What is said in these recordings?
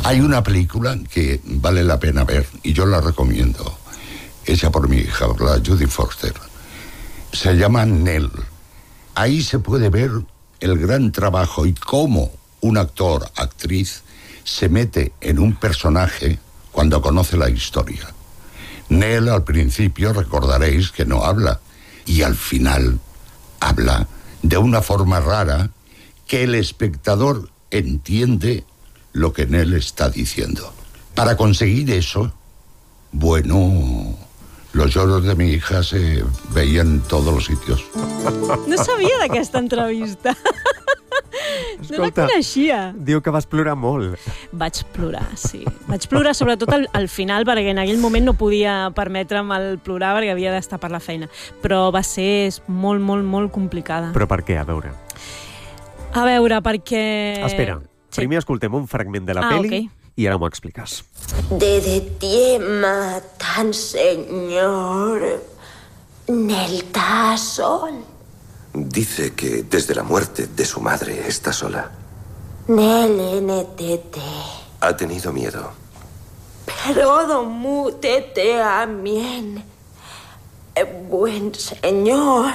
Hay una película que vale la pena ver, y yo la recomiendo, hecha por mi hija, la Judy Foster. Se llama Nell. Ahí se puede ver el gran trabajo y cómo un actor, actriz, se mete en un personaje cuando conoce la historia. Nell al principio recordaréis que no habla, y al final habla de una forma rara que el espectador entiende lo que Nell está diciendo. Para conseguir eso, bueno, los lloros de mi hija se veían en todos los sitios. No sabia d'aquesta entrevista. No la coneixia. Diu que vas plorar molt. Vaig plorar, sí. Vaig plorar sobretot al final, perquè en aquell moment no podia permetre'm el plorar perquè havia d'estar per la feina. Però va ser molt, molt, molt complicada. Però per què? A veure, perquè... Espera, primer escoltem un fragment de la peli i ara m'ho expliques. De ti matan, señor. Nell está sol. Dice que desde la muerte de su madre está sola. Nell NTT. Ha tenido miedo. Pero domútete amien. Buen señor.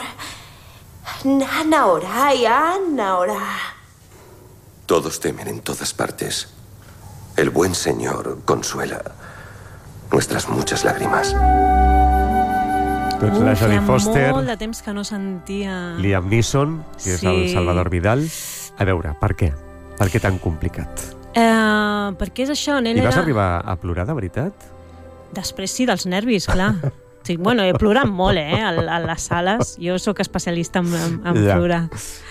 Nanaora y Anaora. Todos temen en todas partes. El buen señor consuela nuestras muchas lágrimas. Doncs la Jodie Foster, Fa molt de temps que no sentia... Liam Neeson, que és el Salvador Vidal. A veure, per què? Per què tan complicat? Perquè és això, Nell I vas era... arribar a plorar, de veritat? Després sí, dels nervis, clar. Sí, bueno, he plorat molt, a les sales. Jo sóc especialista en plorar.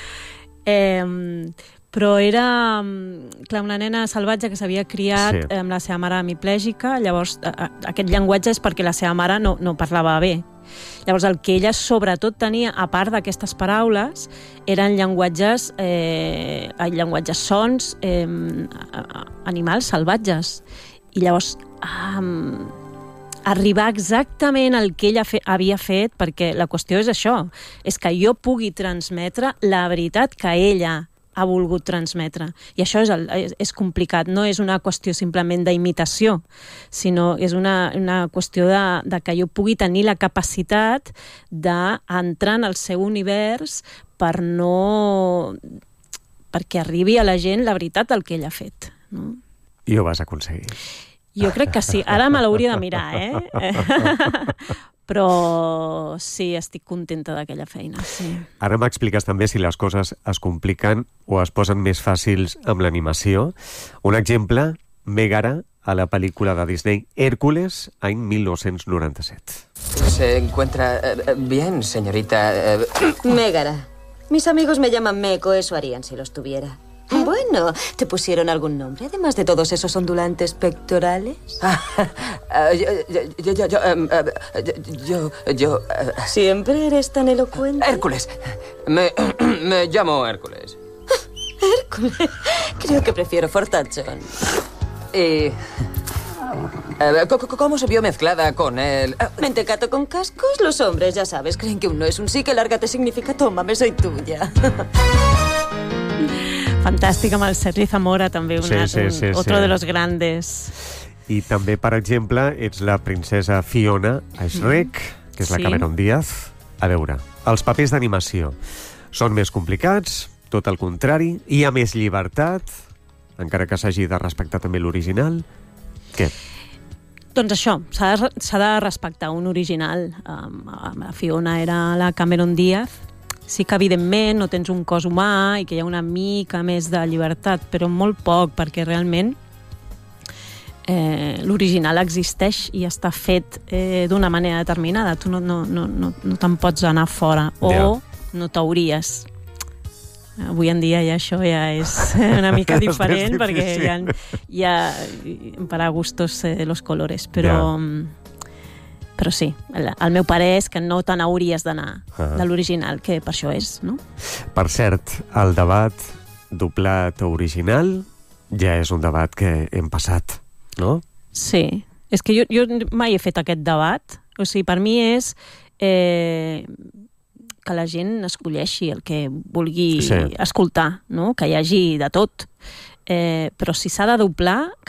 Però era, clar, una nena salvatge que s'havia criat amb la seva mare hemiplegica. Llavors, aquest llenguatge és perquè la seva mare no parlava bé. Llavors, el que ella sobretot tenia, a part d'aquestes paraules, eren llenguatges sons animals salvatges. I llavors, arribar exactament al que ella havia fet, perquè la qüestió és això, és que jo pugui transmetre la veritat que ella ha volgut transmetre. I això és complicat, no és una qüestió simplement d'imitació, sinó és una qüestió de que jo pugui tenir la capacitat d'entrar en el seu univers perquè arribi a la gent la veritat del que ell ha fet. No? I ho vas aconseguir. Jo crec que sí. Ara me l'hauria de mirar, Però sí, estic contenta d'aquella feina, sí. Ara m'expliques també si les coses es compliquen o es posen més fàcils amb l'animació. Un exemple, Mègara, a la pel·lícula de Disney Hércules, any 1997. ¿Se encuentra bien, señorita? Mégara. Mis amigos me llaman Meco, eso harían si los tuviera. Bueno, ¿te pusieron algún nombre, además de todos esos ondulantes pectorales? Yo... ¿Siempre eres tan elocuente? Hércules. Me llamo Hércules. Hércules. Creo que prefiero Fortachón. Y... ¿Cómo se vio mezclada con él? Mentecato con cascos. Los hombres, ya sabes, creen que un no es un sí, que lárgate significa tómame, soy tuya. Fantàstic, amb el Sergi Zamora, també, otro de los grandes. I també, per exemple, ets la princesa Fiona a Shrek, que és la Cameron Diaz. A veure, els papers d'animació són més complicats, tot el contrari, hi ha més llibertat, encara que s'hagi de respectar també l'original. Què? Doncs això, s'ha de respectar un original. La Fiona era la Cameron Diaz. Sí que, evidentment, no tens un cos humà i que hi ha una mica més de llibertat, però molt poc, perquè realment l'original existeix i està fet d'una manera determinada. Tu no te'n pots anar fora, o no t'hauries. Avui en dia això ja és una mica diferent, perquè ja para gustos los colores, però sí, el meu parer és que no te n'hauries d'anar de l'original, que per això és, no? Per cert, el debat doblat o original ja és un debat que hem passat, no? Sí, és que jo mai he fet aquest debat. O sigui, per mi és que la gent escolleixi el que vulgui escoltar, no? Que hi hagi de tot. Però si s'ha de doblar,